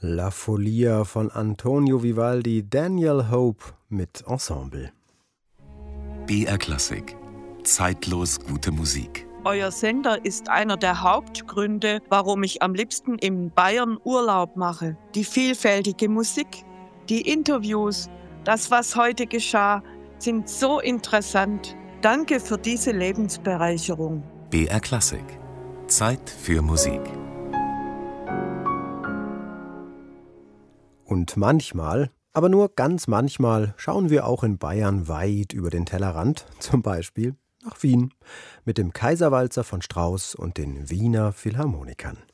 La Folia von Antonio Vivaldi, Daniel Hope mit Ensemble. BR Klassik. Zeitlos gute Musik. Euer Sender ist einer der Hauptgründe, warum ich am liebsten in Bayern Urlaub mache. Die vielfältige Musik, die Interviews, das, was heute geschah, sind so interessant. Danke für diese Lebensbereicherung. BR Klassik. Zeit für Musik. Und manchmal, aber nur ganz manchmal, schauen wir auch in Bayern weit über den Tellerrand, zum Beispiel nach Wien, mit dem Kaiserwalzer von Strauss und den Wiener Philharmonikern.